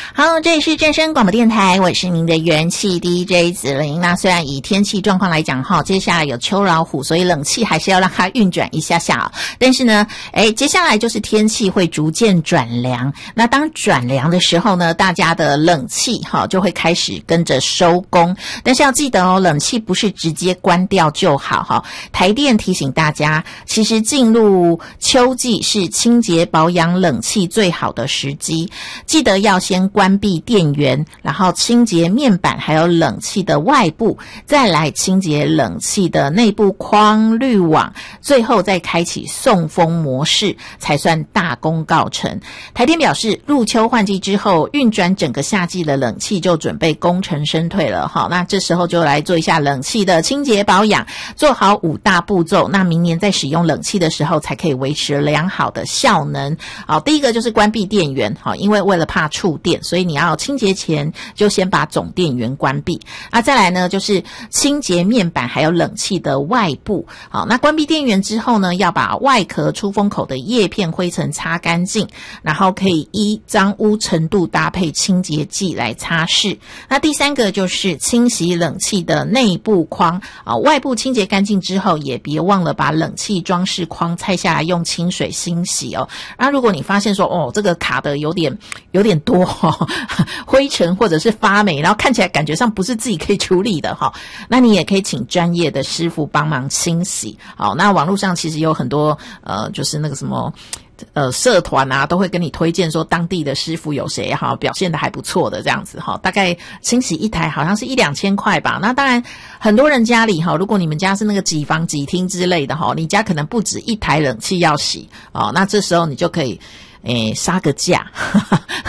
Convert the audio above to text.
好，这里是正声广播电台，我是您的元气 DJ 子玲。那虽然以天气状况来讲接下来有秋老虎，所以冷气还是要让它运转一下下但是呢接下来就是天气会逐渐转凉，那当转凉的时候呢，大家的冷气就会开始跟着收工。但是要记得冷气不是直接关掉就好台电提醒大家，其实进入秋季是清洁保养冷气最好的时机，记得要先关闭电源，然后清洁面板还有冷气的外部，再来清洁冷气的内部框滤网，最后再开启送风模式，才算大功告成。台电表示，入秋换季之后，运转整个夏季的冷气就准备功成身退了那这时候就来做一下冷气的清洁保养，做好5大步骤，那明年在使用冷气的时候才可以维持良好的效能。第一个就是关闭电源因为为了怕触电，所以你要清洁前就先把总电源关闭。再来呢就是清洁面板还有冷气的外部。那关闭电源之后呢，要把外壳出风口的叶片灰尘擦干净，然后可以依脏污程度搭配清洁剂来擦拭。那第三个就是清洗冷气的内部框外部清洁干净之后，也别忘了把冷气装饰框拆下来用清水清洗那如果你发现说这个卡的有点多灰尘或者是发霉，然后看起来感觉上不是自己可以处理的那你也可以请专业的师傅帮忙清洗。那网络上其实有很多就是那个什么社团都会跟你推荐说当地的师傅有谁表现的还不错的这样子大概清洗一台好像是1-2千块吧。那当然很多人家里如果你们家是那个几房几厅之类的你家可能不止一台冷气要洗那这时候你就可以杀个价